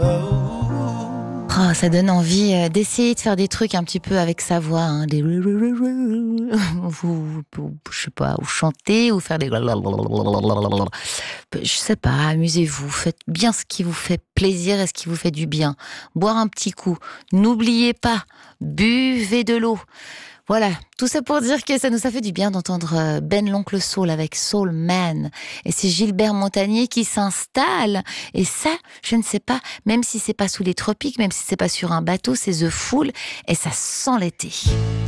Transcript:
Oh, ça donne envie d'essayer de faire des trucs un petit peu avec sa voix, hein, des ou, je sais pas, ou chanter, ou faire des je sais pas, amusez-vous, faites bien ce qui vous fait plaisir et ce qui vous fait du bien. Boire un petit coup, n'oubliez pas, buvez de l'eau. Voilà, tout ça pour dire que ça nous a fait du bien d'entendre Ben l'Oncle Soul avec Soul Man. Et c'est Gilbert Montagnier qui s'installe. Et ça, je ne sais pas, même si c'est pas sous les tropiques, même si c'est pas sur un bateau, c'est The Fool et ça sent l'été.